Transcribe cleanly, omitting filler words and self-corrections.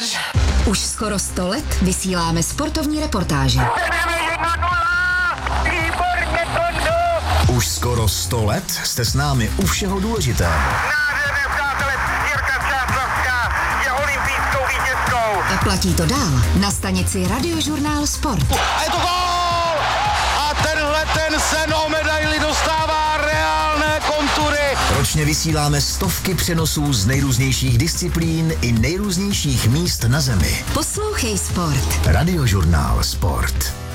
soutěž. Už skoro 100 let vysíláme sportovní reportáže. Už skoro 100 let jste s námi u všeho důležitého. Nádherné přátelé, Jirka Čáslavská je olympijskou vítězkou. A platí to dál na stanici Radiožurnál Sport. A je to gól! A ten sen o medaili dostává reálné kontury. Ročně vysíláme stovky přenosů z nejrůznějších disciplín i nejrůznějších míst na zemi. Poslouchej sport. Radiožurnál Sport.